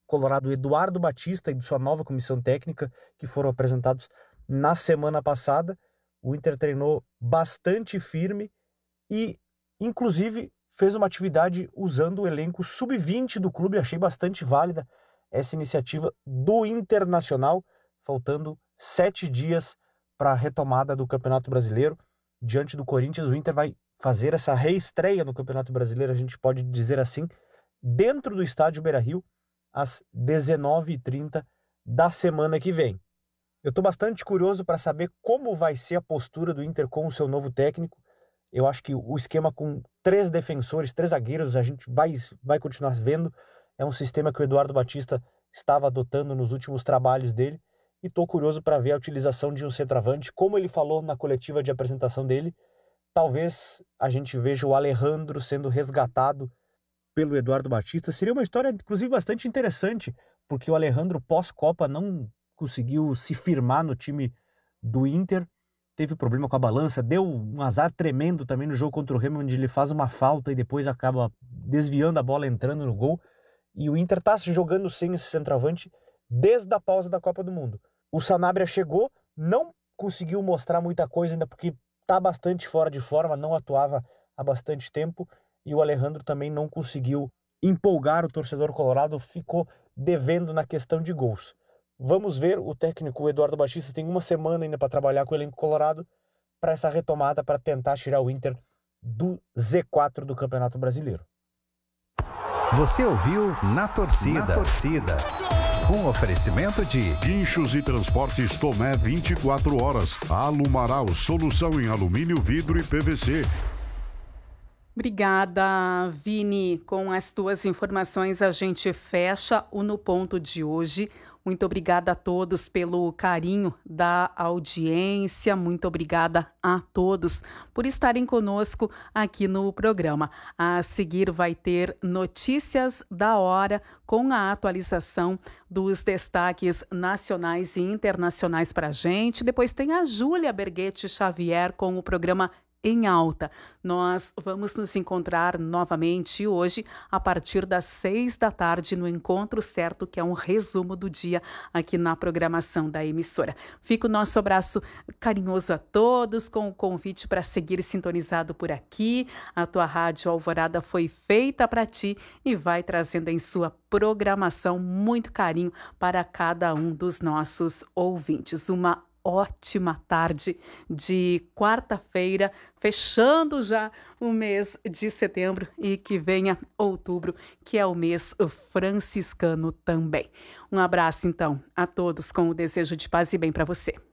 colorado Eduardo Batista e de sua nova comissão técnica, que foram apresentados na semana passada. O Inter treinou bastante firme e, inclusive, fez uma atividade usando o elenco sub-20 do clube. Achei bastante válida essa iniciativa do Internacional, faltando 7 dias para a retomada do Campeonato Brasileiro. Diante do Corinthians, o Inter vai fazer essa reestreia no Campeonato Brasileiro, a gente pode dizer assim, dentro do estádio Beira-Rio, às 19h30 da semana que vem. Eu estou bastante curioso para saber como vai ser a postura do Inter com o seu novo técnico. Eu acho que o esquema com 3 defensores, 3 zagueiros, a gente vai continuar vendo. É um sistema que o Eduardo Batista estava adotando nos últimos trabalhos dele. E estou curioso para ver a utilização de um centroavante. Como ele falou na coletiva de apresentação dele, talvez a gente veja o Alejandro sendo resgatado pelo Eduardo Batista. Seria uma história, inclusive, bastante interessante, porque o Alejandro, pós-Copa, não conseguiu se firmar no time do Inter. Teve problema com a balança, deu um azar tremendo também no jogo contra o Remo, onde ele faz uma falta e depois acaba desviando a bola, entrando no gol. E o Inter está se jogando sem esse centroavante desde a pausa da Copa do Mundo. O Sanabria chegou, não conseguiu mostrar muita coisa ainda porque está bastante fora de forma, não atuava há bastante tempo, e o Alejandro também não conseguiu empolgar o torcedor colorado, ficou devendo na questão de gols. Vamos ver, o técnico Eduardo Batista tem uma semana ainda para trabalhar com o elenco colorado para essa retomada, para tentar tirar o Inter do Z4 do Campeonato Brasileiro. Você ouviu Na Torcida. Na Torcida. Um oferecimento de Guinchos e Transportes Tomé 24 horas. Alumaral, solução em alumínio, vidro e PVC. Obrigada, Vini. Com as tuas informações, a gente fecha o No Ponto de hoje. Muito obrigada a todos pelo carinho da audiência. Muito obrigada a todos por estarem conosco aqui no programa. A seguir vai ter Notícias da Hora com a atualização dos destaques nacionais e internacionais para a gente. Depois tem a Júlia Berghetti Xavier com o programa Em Alta. Nós vamos nos encontrar novamente hoje a partir das 6 da tarde no Encontro Certo, que é um resumo do dia aqui na programação da emissora. Fica o nosso abraço carinhoso a todos, com o convite para seguir sintonizado por aqui. A tua Rádio Alvorada foi feita para ti e vai trazendo em sua programação muito carinho para cada um dos nossos ouvintes. Uma ótima tarde de quarta-feira, fechando já o mês de setembro, e que venha outubro, que é o mês franciscano também. Um abraço, então, a todos, com o desejo de paz e bem para você.